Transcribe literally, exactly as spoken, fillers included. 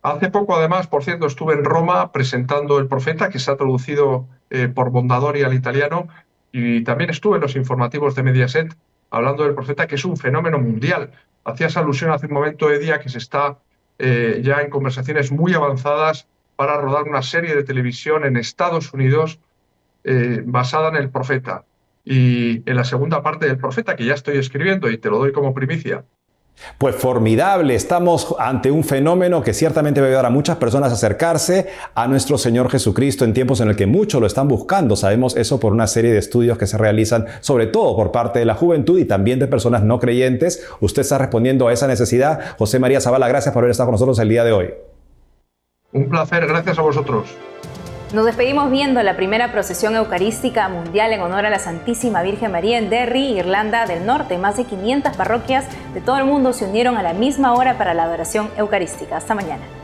Hace poco, además, por cierto, estuve en Roma presentando El Profeta, que se ha traducido eh, por Mondadori al italiano, y también estuve en los informativos de Mediaset hablando del Profeta, que es un fenómeno mundial. Hacías alusión hace un momento, Eddie, a que se está eh, ya en conversaciones muy avanzadas para rodar una serie de televisión en Estados Unidos eh, basada en El Profeta. Y en la segunda parte del Profeta, que ya estoy escribiendo y te lo doy como primicia. Pues formidable, estamos ante un fenómeno que ciertamente va a ayudar a muchas personas a acercarse a nuestro Señor Jesucristo en tiempos en el que muchos lo están buscando. Sabemos eso por una serie de estudios que se realizan, sobre todo por parte de la juventud y también de personas no creyentes. Usted está respondiendo a esa necesidad. José María Zavala, gracias por haber estado con nosotros el día de hoy. Un placer, gracias a vosotros. Nos despedimos viendo la primera procesión eucarística mundial en honor a la Santísima Virgen María en Derry, Irlanda del Norte. Más de quinientas parroquias de todo el mundo se unieron a la misma hora para la adoración eucarística. Hasta mañana.